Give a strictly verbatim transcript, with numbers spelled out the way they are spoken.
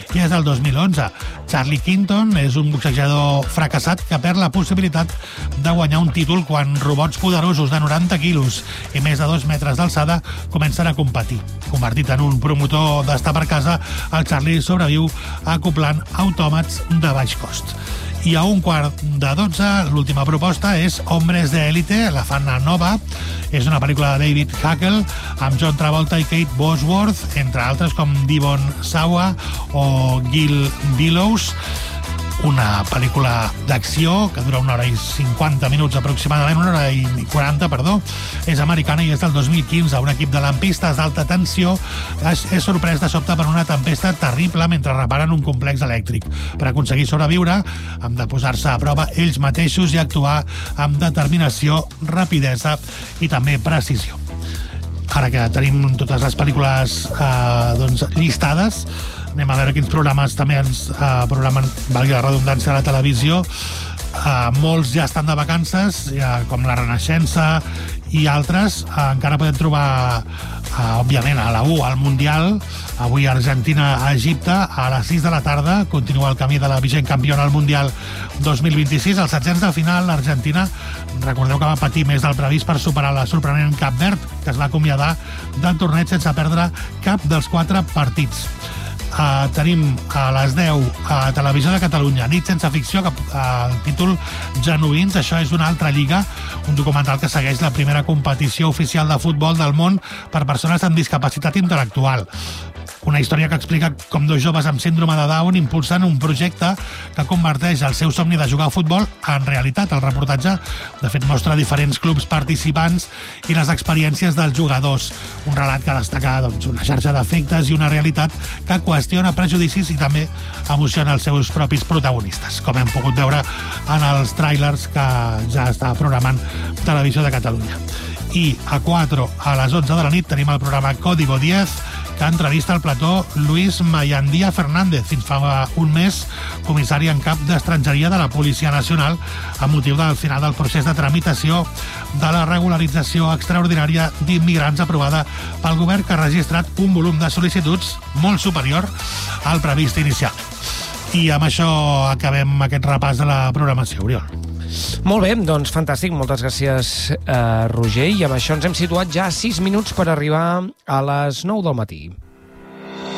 i és del dos mil onze. Charlie Quinton és un boxejador fracassat que perd la possibilitat de guanyar un títol quan robots poderosos de noranta quilos i més de dos metres d'alçada comencen a competir. Convertit en un promotor d'estar per casa, el Charlie sobreviu acoplant autòmats de baix cost. I a un quart de dotze, l'última proposta és Hombres de Élite, la fan nova. És una pel·lícula de David Hackle amb John Travolta i Kate Bosworth, entre altres com Devon Sawa o Gil Bellows. Una pel·lícula d'acció que dura una hora i cinquanta minuts aproximadament, una hora i quaranta, perdó. És americana i és del dos mil quinze. Un equip de lampistes d'alta tensió és, és sorprès de sobte per una tempesta terrible mentre reparen un complex elèctric. Per aconseguir sobreviure, han de posar-se a prova ells mateixos i actuar amb determinació, rapidesa i també precisió. Ara que tenim totes les pel·lícules eh, doncs, llistades, anem a veure quins programes també ens eh, programen, valgui la redundància, a la televisió. Uh, molts ja estan de vacances, ja, com la Renaixença i altres. Uh, encara podem trobar, uh, òbviament, a la U, al Mundial. Avui Argentina a Egipte, a les sis de la tarda. Continua el camí de la vigent campiona al Mundial dos mil vint-i-sis. Els setzents de final, l'Argentina, recordeu que va patir més del previst per superar la sorprenent Cap Verd, que es va acomiadar del torneig sense perdre cap dels quatre partits. Uh, tenim a les deu a Televisió de Catalunya, Nit sense ficció, que uh, el títol Genuïns. Això és una altra lliga, un documental que segueix la primera competició oficial de futbol del món per persones amb discapacitat intel·lectual. Una història que explica com dos joves amb síndrome de Down impulsen un projecte que converteix el seu somni de jugar a futbol en realitat. El reportatge, de fet, mostra diferents clubs participants i les experiències dels jugadors. Un relat que destaca doncs, una xarxa d'efectes i una realitat que qüestiona prejudicis i també emociona els seus propis protagonistes, com hem pogut veure en els tràilers que ja està programant Televisió de Catalunya. I a quatre, a les onze de la nit, tenim el programa Código diez, que entrevista al plató Luis Mayandía Fernández, fins fa un mes comissari en cap d'Estrangeria de la Policia Nacional, amb motiu del final del procés de tramitació de la regularització extraordinària d'immigrants aprovada pel govern, que ha registrat un volum de sol·licituds molt superior al previst inicial. I amb això acabem aquest repàs de la programació, Oriol. Molt bé, doncs fantàstic, moltes gràcies, eh, Roger, i amb això ens hem situat ja sis minuts per arribar a les nou del matí.